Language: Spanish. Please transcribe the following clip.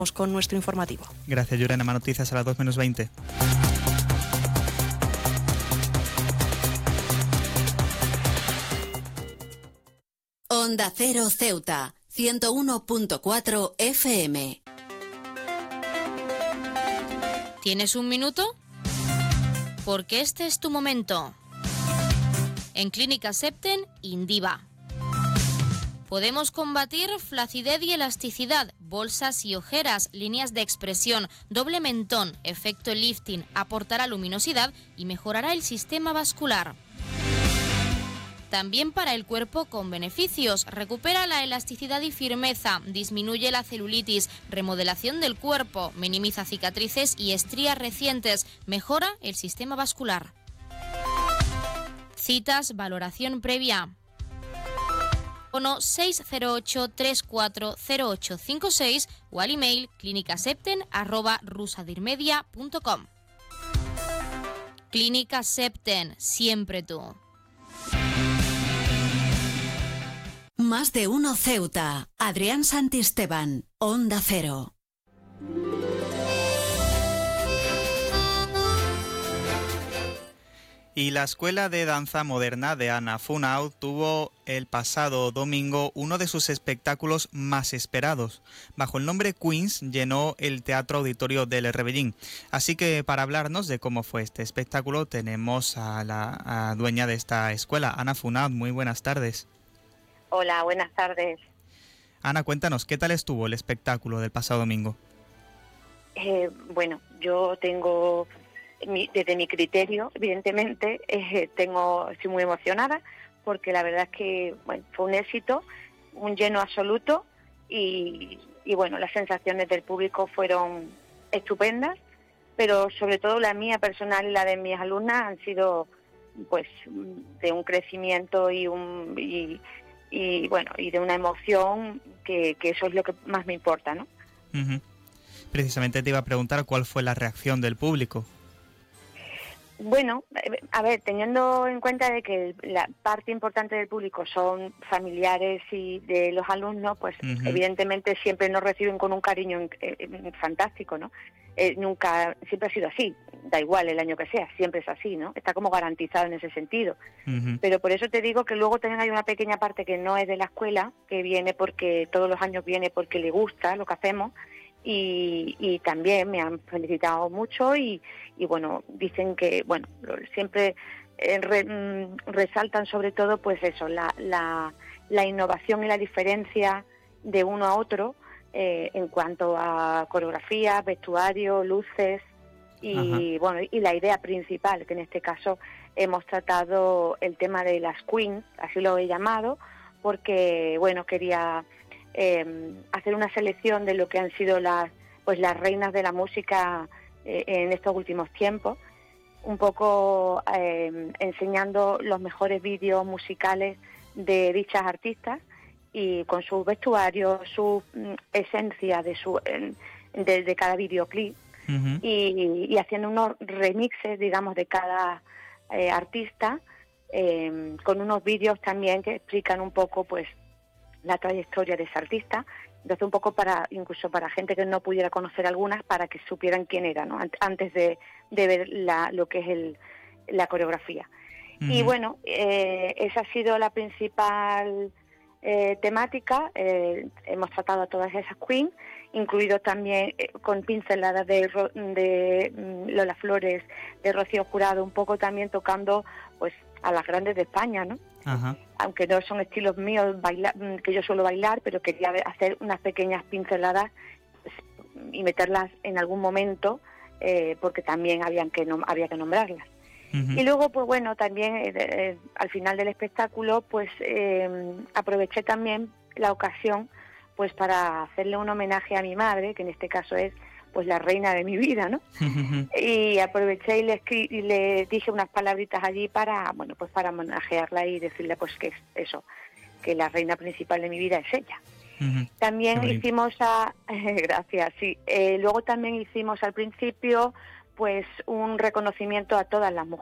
con nuestro informativo. Gracias, Yurena. Más noticias a las 2 menos 20. Onda Cero Ceuta, 101.4 FM. ¿Tienes un minuto? Porque este es tu momento. En Clínica Septen, Indiva. Podemos combatir flacidez y elasticidad, bolsas y ojeras, líneas de expresión, doble mentón, efecto lifting, aportará luminosidad y mejorará el sistema vascular. También para el cuerpo con beneficios, recupera la elasticidad y firmeza, disminuye la celulitis, remodelación del cuerpo, minimiza cicatrices y estrías recientes, mejora el sistema vascular. Citas, valoración previa. Teléfono 608-340856 o al email clinicasepten@rusadirmedia.com. Clínica Septen, siempre tú. Más de uno Ceuta. Adrián Santisteban, Onda Cero. Y la Escuela de Danza Moderna de Ana Funau tuvo el pasado domingo uno de sus espectáculos más esperados. Bajo el nombre Queens llenó el Teatro Auditorio del Rebellín. Así que para hablarnos de cómo fue este espectáculo tenemos a la dueña de esta escuela, Ana Funau. Muy buenas tardes. Hola, buenas tardes. Ana, cuéntanos, ¿qué tal estuvo el espectáculo del pasado domingo? Bueno, yo tengo... Desde mi criterio, evidentemente, estoy muy emocionada porque la verdad es que fue un éxito, un lleno absoluto y bueno, las sensaciones del público fueron estupendas, pero sobre todo la mía personal y la de mis alumnas han sido pues de un crecimiento y de una emoción que eso es lo que más me importa, ¿no? Uh-huh. Precisamente te iba a preguntar cuál fue la reacción del público. Bueno, a ver, teniendo en cuenta de que la parte importante del público son familiares y de los alumnos, pues uh-huh. Evidentemente siempre nos reciben con un cariño fantástico, ¿no? Nunca, siempre ha sido así, da igual el año que sea, siempre es así, ¿no? Está como garantizado en ese sentido. Uh-huh. Pero por eso te digo que luego también hay una pequeña parte que no es de la escuela, que viene porque todos los años viene porque le gusta lo que hacemos. Y también me han felicitado mucho y bueno, dicen que bueno, siempre resaltan sobre todo pues eso, la innovación y la diferencia de uno a otro en cuanto a coreografía, vestuario, luces y bueno, y la idea principal, que en este caso hemos tratado el tema de las queens, así lo he llamado, porque bueno, quería hacer una selección de lo que han sido las reinas de la música en estos últimos tiempos, un poco enseñando los mejores vídeos musicales de dichas artistas y con sus vestuarios, su esencia de cada videoclip uh-huh. y haciendo unos remixes, digamos, de cada artista con unos vídeos también que explican un poco pues la trayectoria de ese artista, entonces un poco incluso para gente que no pudiera conocer algunas, para que supieran quién era, ¿no? Antes de ver lo que es la coreografía. Uh-huh. Y bueno, esa ha sido la principal temática. Hemos tratado a todas esas queens, incluidos también con pinceladas de Lola Flores, de Rocío Jurado, un poco también tocando pues a las grandes de España, ¿no? Ajá. Aunque no son estilos míos que yo suelo bailar, pero quería hacer unas pequeñas pinceladas y meterlas en algún momento porque también había que nombrarlas. Uh-huh. Y luego, pues bueno, también al final del espectáculo, pues aproveché también la ocasión pues para hacerle un homenaje a mi madre, que en este caso es pues la reina de mi vida, ¿no? Y aproveché y le dije unas palabritas allí para homenajearla y decirle pues que es eso, que la reina principal de mi vida es ella. Uh-huh. También hicimos gracias, sí. Luego también hicimos al principio pues un reconocimiento a todas las mujeres